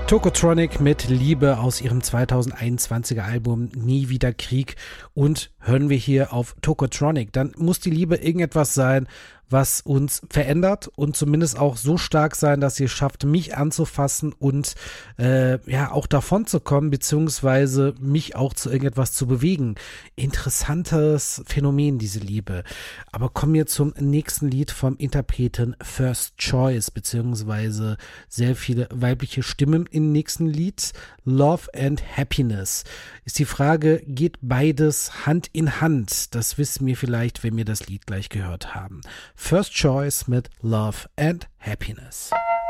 Tokotronic mit Liebe aus ihrem 2021er Album Nie wieder Krieg. Und hören wir hier auf Tokotronic, dann muss die Liebe irgendetwas sein, was uns verändert und zumindest auch so stark sein, dass sie es schafft, mich anzufassen und auch davon zu kommen, beziehungsweise mich auch zu irgendetwas zu bewegen. Interessantes Phänomen, diese Liebe. Aber kommen wir zum nächsten Lied vom Interpreten First Choice, beziehungsweise sehr viele weibliche Stimmen im nächsten Lied. Love and Happiness. Ist die Frage, geht beides Hand in Hand? Das wissen wir vielleicht, wenn wir das Lied gleich gehört haben. First Choice mit Love and Happiness.